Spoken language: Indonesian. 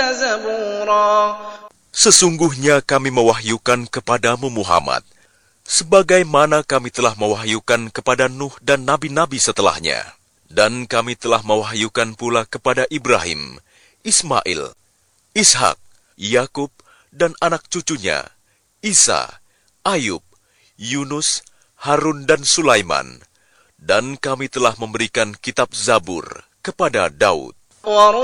زبورا. Sesungguhnya kami mewahyukan kepadamu Muhammad, sebagaimana kami telah mewahyukan kepada Nuh dan nabi-nabi setelahnya. Dan kami telah mewahyukan pula kepada Ibrahim, Ismail, Ishak, Yakub, dan anak cucunya, Isa, Ayub, Yunus, Harun, dan Sulaiman. Dan kami telah memberikan kitab Zabur kepada Daud.